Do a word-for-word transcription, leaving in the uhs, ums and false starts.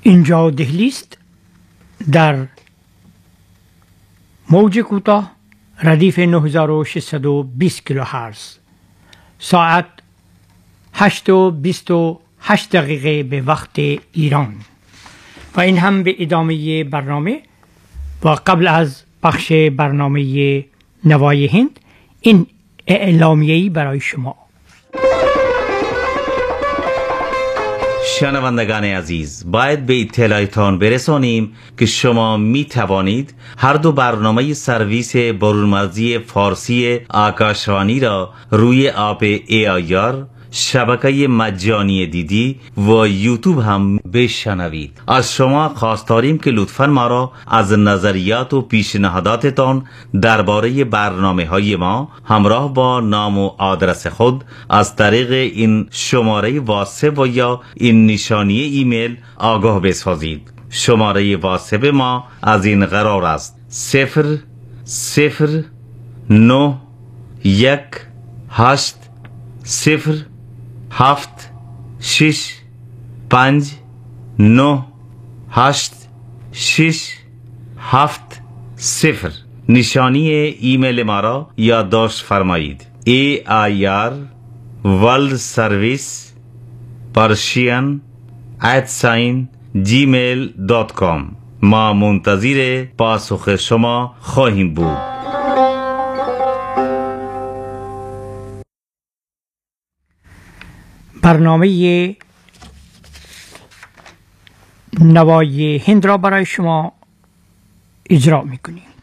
اینجا دهلی است در موج کوتاه ردیف نه هزار و ششصد و بیست کیلوهرتز. ساعت هشت و بیست و هشت دقیقه به وقت ایران. و این هم به ادامه برنامه و قبل از پخش برنامه نوای هند این اعلامیه‌ای برای شما. شنوندگان عزیز، باید به اطلاعتان برسانیم که شما می توانید هر دو برنامه سرویس برونمرزی فارسی آکاشوانی را روی اپ ای آی آر، شبکه مجانی دیدی و یوتیوب هم بشنوید. از شما خواست داریم که لطفاً ما را از نظریات و پیشنهاداتتان درباره برنامه های ما همراه با نام و آدرس خود از طریق این شماره واتساپ و یا این نشانی ایمیل آگاه بسازید. شماره واتساپ ما از این قرار است: صفر صفر نه یک هشت صفر هفت شش پنج نه هشت شش هفت صفر. نشانی ایمیل ما را یادداشت فرمایید: ای آی آر ورلد سرویس پرشین ات ساین جیمیل دات کام. ما منتظر پاسخ شما خواهیم بود. برنامه نوای هند را برای شما اجرا میکنیم.